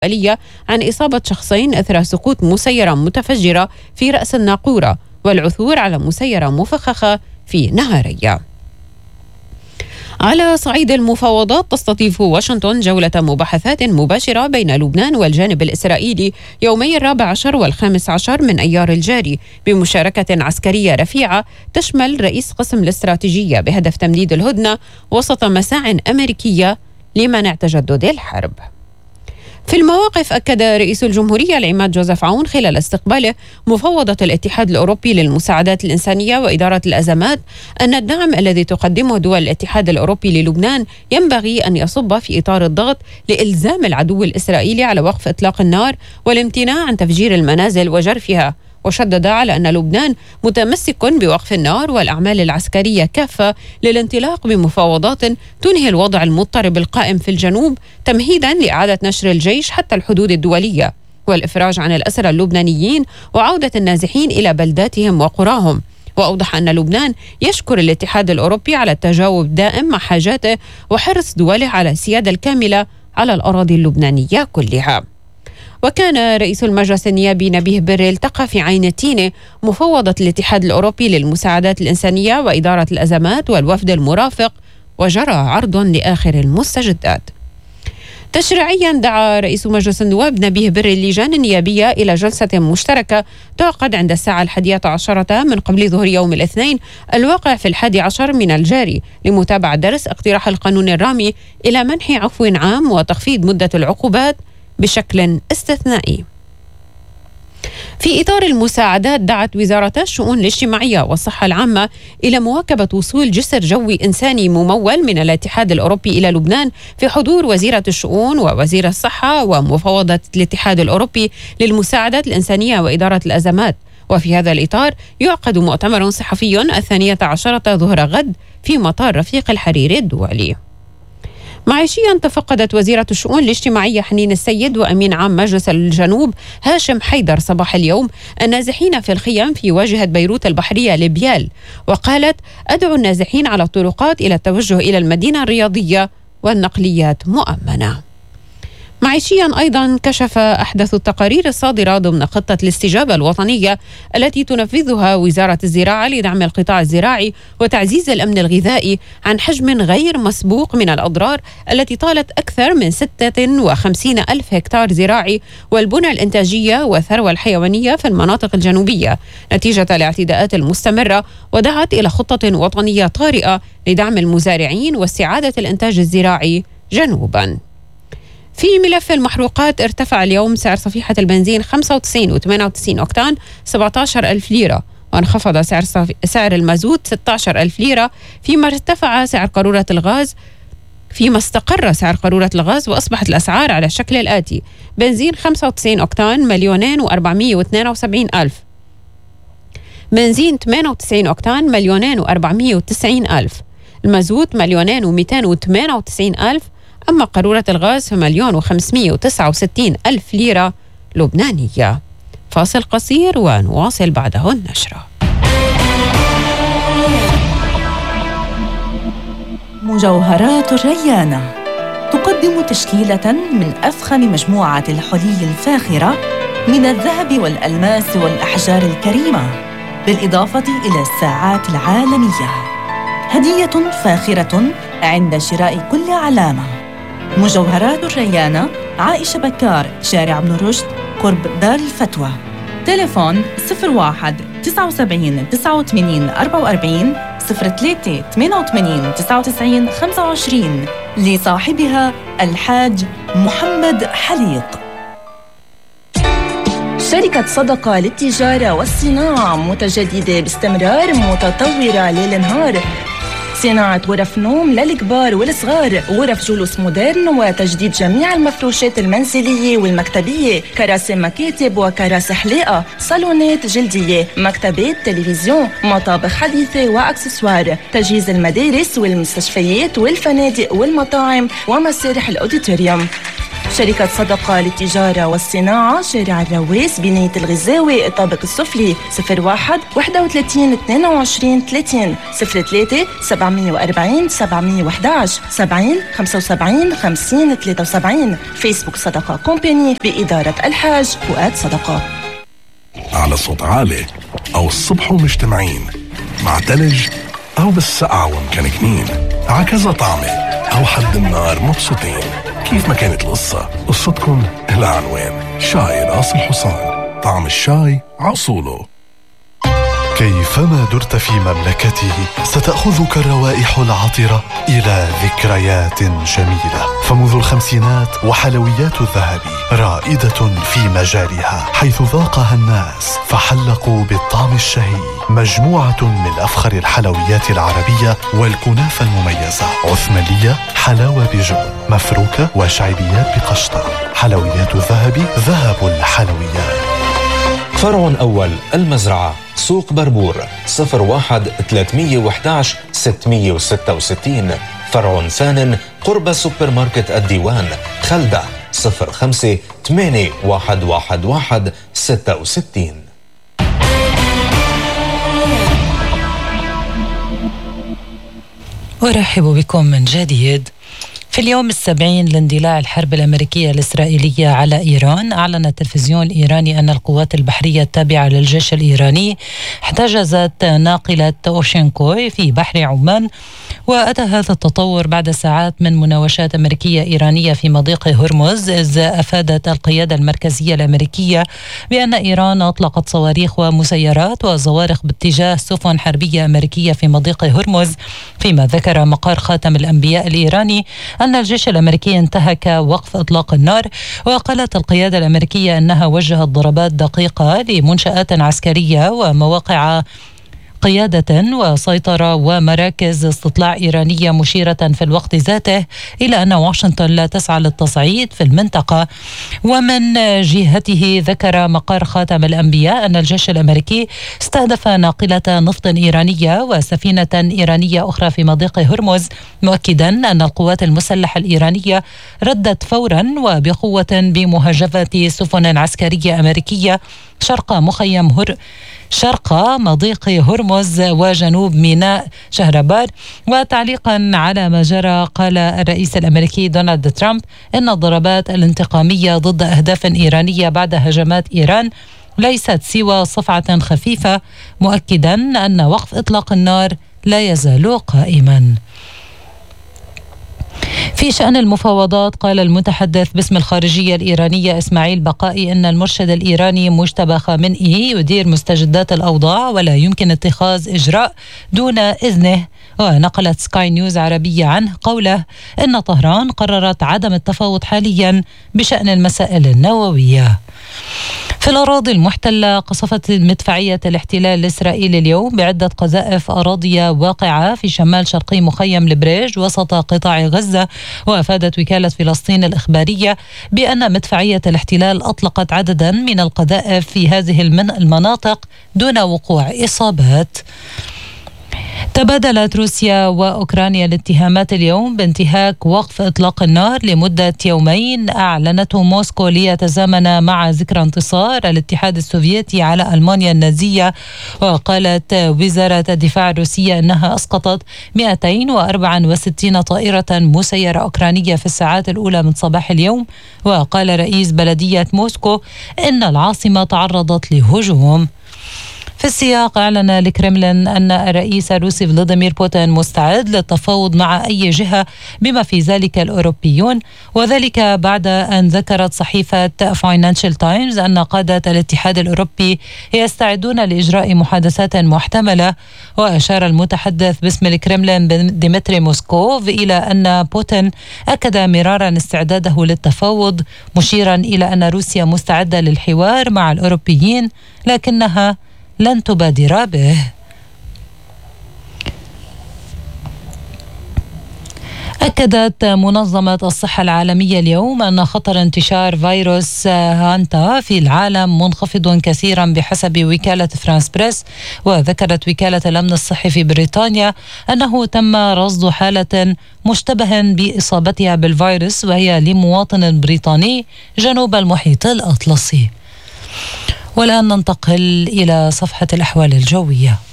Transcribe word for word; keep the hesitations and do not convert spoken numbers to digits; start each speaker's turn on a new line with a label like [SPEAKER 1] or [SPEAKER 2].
[SPEAKER 1] آلية عن إصابة شخصين أثر سقوط مسيرة متفجرة في رأس الناقورة والعثور على مسيرة مفخخة في نهارية. على صعيد المفاوضات، تستضيف واشنطن جولة مباحثات مباشرة بين لبنان والجانب الإسرائيلي يومي الرابع عشر والخامس عشر من أيار الجاري بمشاركة عسكرية رفيعة تشمل رئيس قسم الاستراتيجية بهدف تمديد الهدنة وسط مساع أمريكية لمنع تجدد الحرب. في المواقف، أكد رئيس الجمهورية العماد جوزيف عون خلال استقباله مفوضة الاتحاد الأوروبي للمساعدات الإنسانية وإدارة الأزمات أن الدعم الذي تقدمه دول الاتحاد الأوروبي للبنان ينبغي أن يصب في إطار الضغط لإلزام العدو الإسرائيلي على وقف إطلاق النار والامتناع عن تفجير المنازل وجرفها. وشدد على أن لبنان متمسك بوقف النار والأعمال العسكرية كافة للانطلاق بمفاوضات تنهي الوضع المضطرب القائم في الجنوب تمهيدا لإعادة نشر الجيش حتى الحدود الدولية والإفراج عن الأسرى اللبنانيين وعودة النازحين إلى بلداتهم وقراهم. وأوضح أن لبنان يشكر الاتحاد الأوروبي على التجاوب الدائم مع حاجاته وحرص دوله على السيادة الكاملة على الأراضي اللبنانية كلها. وكان رئيس المجلس النيابي نبيه بري التقى في عين التينة مفوضة الاتحاد الأوروبي للمساعدات الإنسانية وإدارة الأزمات والوفد المرافق وجرى عرض لآخر المستجدات. تشريعيا، دعا رئيس مجلس النواب نبيه بري اللجان النيابية إلى جلسة مشتركة تعقد عند الساعة الحادية عشرة من قبل ظهر يوم الاثنين الواقع في الحادي عشر من الجاري لمتابعة درس اقتراح القانون الرامي إلى منح عفو عام وتخفيض مدة العقوبات بشكل استثنائي. في إطار المساعدات، دعت وزارة الشؤون الاجتماعية والصحة العامة إلى مواكبة وصول جسر جوي إنساني ممول من الاتحاد الأوروبي إلى لبنان في حضور وزيرة الشؤون ووزير الصحة ومفوضة الاتحاد الأوروبي للمساعدات الإنسانية وإدارة الأزمات. وفي هذا الإطار يعقد مؤتمر صحفي الثانية عشرة ظهر غد في مطار رفيق الحريري الدولي. معيشيا، تفقدت وزيرة الشؤون الاجتماعية حنين السيد وأمين عام مجلس الجنوب هاشم حيدر صباح اليوم النازحين في الخيام في واجهة بيروت البحرية لبيال، وقالت: أدعو النازحين على الطرقات إلى التوجه إلى المدينة الرياضية والنقليات مؤمنة. معيشيا أيضا، كشف أحدث التقارير الصادرة ضمن خطة الاستجابة الوطنية التي تنفذها وزارة الزراعة لدعم القطاع الزراعي وتعزيز الأمن الغذائي عن حجم غير مسبوق من الأضرار التي طالت أكثر من ستة وخمسين ألف هكتار زراعي والبنى الإنتاجية والثروة الحيوانية في المناطق الجنوبية نتيجة الاعتداءات المستمرة، ودعت إلى خطة وطنية طارئة لدعم المزارعين واستعادة الإنتاج الزراعي جنوبا. في ملف المحروقات، ارتفع اليوم سعر صفيحة البنزين خمسة وتسعين وثمانية وتسعين أوكتان سبعة عشر ألف ليرة، وانخفض سعر سعر المازوت ستة عشر ألف ليرة، فيما ارتفع سعر قارورة الغاز فيما استقر سعر قارورة الغاز وأصبحت الأسعار على الشكل الآتي: بنزين خمسة وتسعين أوكتان مليونين وأربعمائة واثنين وسبعين ألف، بنزين ثمانية وتسعين أوكتان مليونين وأربعمائة وتسعين ألف، المازوت مليونين ومئتين وثمانية وتسعين ألف، أما قارورة الغاز فمليون وخمسمائة وتسعة وستين ألف ليرة لبنانية. فاصل قصير ونواصل بعده النشرة.
[SPEAKER 2] مجوهرات الريانة تقدم تشكيلة من أفخم مجموعة الحلي الفاخرة من الذهب والألماس والأحجار الكريمة، بالإضافة إلى الساعات العالمية، هدية فاخرة عند شراء كل علامة. مجوهرات الريانة، عائشة بكار، شارع ابن رشد، قرب دار الفتوى. تليفون صفر واحد تسعة وسبعين تسعة وثمانين أربعة وأربعين صفر ثلاثة ثمانية وثمانين تسعة وتسعين خمسة وعشرين، لصاحبها الحاج محمد حليق.
[SPEAKER 3] شركة صدقة للتجارة والصناعة متجددة باستمرار، متطورة ليل نهار، صناعة غرف نوم للكبار والصغار، غرف جلوس مودرن، وتجديد جميع المفروشات المنزلية والمكتبية، كراسي مكاتب وكراسي حلاقة، صالونات جلدية، مكتبات، تلفزيون، مطابخ حديثة وأكسسوار، تجهيز المدارس والمستشفيات والفنادق والمطاعم ومسارح الأوديتوريوم. شركة صدقة للتجارة والصناعة، شارع الرويس، بناية الغزاوي، الطابق السفلي. صفر واحد واحد وثلاثين اثنين وعشرين ثلاثين صفر ثلاثة سبعمية وأربعين سبعمية وأحد عشر سبعين خمسة وسبعين خمسين ثلاثة وسبعين. فيسبوك صدقة كومباني بإدارة الحاج فؤاد صدقة.
[SPEAKER 4] على صوت عالي أو الصبح ومجتمعين، مع تلج أو بالسقعة ومكنكنين، عكذا طعمة أو حد النار مبسوطين. كيف ما كانت القصة، قصتكم لها عنوان. شاي راس الحصان، طعم الشاي عصوله.
[SPEAKER 5] كيفما درت في مملكته ستأخذك الروائح العطرة إلى ذكريات جميلة. فمنذ الخمسينات وحلويات الذهبي رائدة في مجالها، حيث ذاقها الناس فحلقوا بالطعم الشهي. مجموعة من أفخر الحلويات العربية والكنافة المميزة، عثمانية، حلاوة بجبن، مفروكة وشعبيات بقشطة. حلويات الذهبي، ذهب الحلويات.
[SPEAKER 6] فرع أول المزرعة، سوق بربور، صفر واحد ثلاثمية وأحد عشر ستمية وستة وستين. فرع ثان قرب سوبر ماركت الديوان، خلدة، صفر خمسة ثمانية واحد واحد واحد ستة وستين.
[SPEAKER 7] أرحب بكم من جديد. في اليوم السبعين لاندلاع الحرب الأمريكية الإسرائيلية على إيران، أعلن التلفزيون الإيراني أن القوات البحرية التابعة للجيش الإيراني احتجزت ناقلة أوشينكوي في بحر عمان. وأتى هذا التطور بعد ساعات من مناوشات أمريكية إيرانية في مضيق هرمز، إذ أفادت القيادة المركزية الأمريكية بأن إيران أطلقت صواريخ ومسيرات وزوارق باتجاه سفن حربية أمريكية في مضيق هرمز. فيما ذكر مقر خاتم الأنبياء الإيراني أن الجيش الأمريكي انتهك وقف إطلاق النار. وقالت القيادة الأمريكية أنها وجهت ضربات دقيقة لمنشآت عسكرية ومواقع قيادة وسيطرة ومراكز استطلاع إيرانية، مشيرة في الوقت ذاته إلى أن واشنطن لا تسعى للتصعيد في المنطقة. ومن جهته ذكر مقر خاتم الأنبياء أن الجيش الأمريكي استهدف ناقلة نفط إيرانية وسفينة إيرانية أخرى في مضيق هرمز، مؤكدا أن القوات المسلحة الإيرانية ردت فورا وبقوة بمهاجمة سفن عسكرية أمريكية شرق مخيم هر شرق مضيق هرمز وجنوب ميناء شهربار. وتعليقا على ما جرى، قال الرئيس الأمريكي دونالد ترامب إن الضربات الانتقامية ضد أهداف إيرانية بعد هجمات إيران ليست سوى صفعة خفيفة، مؤكدا أن وقف إطلاق النار لا يزال قائما. في شأن المفاوضات، قال المتحدث باسم الخارجية الإيرانية إسماعيل بقائي إن المرشد الإيراني مجتبى خامنئي يدير مستجدات الأوضاع ولا يمكن اتخاذ إجراء دون إذنه. ونقلت سكاي نيوز عربية عنه قوله إن طهران قررت عدم التفاوض حاليا بشأن المسائل النووية. في الأراضي المحتلة، قصفت مدفعية الاحتلال الإسرائيلي اليوم بعدة قذائف أراضية واقعة في شمال شرقي مخيم البريج وسط قطاع غزة. وأفادت وكالة فلسطين الإخبارية بأن مدفعية الاحتلال أطلقت عددا من القذائف في هذه المناطق دون وقوع إصابات. تبادلت روسيا وأوكرانيا الاتهامات اليوم بانتهاك وقف إطلاق النار لمدة يومين أعلنته موسكو ليتزامن مع ذكرى انتصار الاتحاد السوفيتي على ألمانيا النازية. وقالت وزارة الدفاع الروسية أنها أسقطت مئتين وأربعة وستين طائرة مسيرة أوكرانية في الساعات الأولى من صباح اليوم. وقال رئيس بلدية موسكو إن العاصمة تعرضت لهجوم. في السياق، أعلن الكرملين أن الرئيس الروسي فلاديمير بوتين مستعد للتفاوض مع أي جهة بما في ذلك الأوروبيون، وذلك بعد أن ذكرت صحيفة فاينانشال تايمز أن قادة الاتحاد الأوروبي يستعدون لإجراء محادثات محتملة. وأشار المتحدث باسم الكرملين ديمتري موسكوف إلى أن بوتين أكد مرارا استعداده للتفاوض، مشيرا إلى أن روسيا مستعدة للحوار مع الأوروبيين لكنها لن تبادر به. أكدت منظمة الصحة العالمية اليوم أن خطر انتشار فيروس هانتا في العالم منخفض كثيرا بحسب وكالة فرانس بريس. وذكرت وكالة الأمن الصحي في بريطانيا أنه تم رصد حالة مشتبه بإصابتها بالفيروس، وهي لمواطن بريطاني جنوب المحيط الأطلسي. والآن ننتقل إلى صفحة الأحوال الجوية.